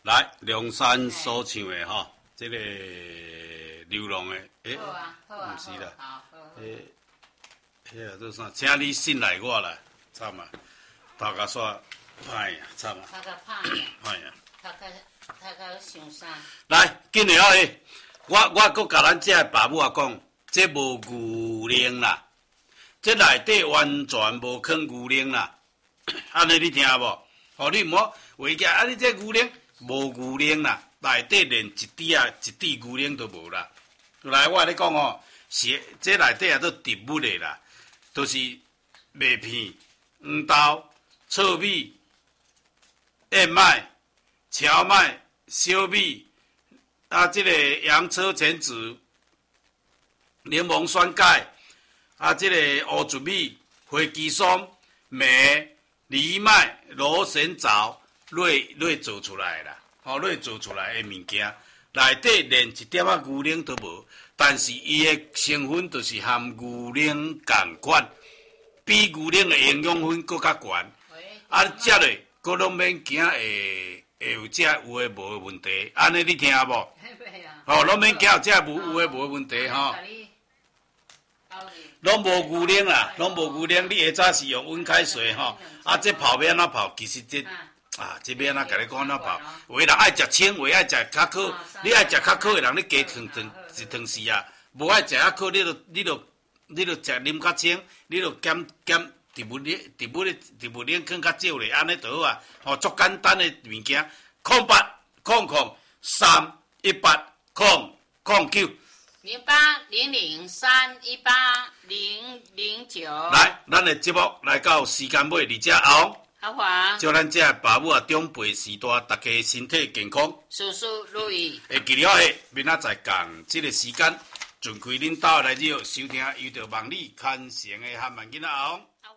来，梁山所唱的吼，这个流浪的，不是啦，迄做啥？请你信赖我啦，惨啊！头壳煞歹呀，惨啊！ 头壳歹呀， 头壳想啥？ 来，紧的哦，我搁甲咱这爸母啊讲，这无牛奶啦，这内底完全无放牛奶啦，安尼你听无？哦，你毋好话起，你这牛奶无牛奶啦，内底连一滴牛奶都无啦。来，我跟你讲哦，是这内底也都植物的啦，都是麦片、黄豆、糙米、燕麦、荞麦、小米啊，这个洋车前子、柠檬酸钙啊，这个乌竹米、花枝松、麦、藜麦、螺旋藻类做出来啦，类做出来的物件，内底连一点仔牛奶都无，但是伊的成分就是含牛奶共款，比牛奶的营养分搁较悬，啊，食落搁拢免惊会有食有诶无诶问题，安尼你听无？拢免惊有食有诶无诶问题吼。拢无牛奶啦，拢无牛奶，你下早是用温开水吼，这泡要安怎泡？其实这要安怎甲你讲安怎泡？有的人爱食清，有的爱食较苦，你爱食较苦的人，你加汤是啊，无爱食较苦，你就食啉较清，你就减植物奶放较少咧，安尼就好啊。足简单的物件，0800318009。 0800318009。 来，咱的节目来到时间尾，而且后阿华， 祝咱这爸母啊长辈时代，大家身体健康， 事事如意。 会记了的，明仔载共这个时间，尽开恁兜来收听，又着望你牵成的汉万囡仔红。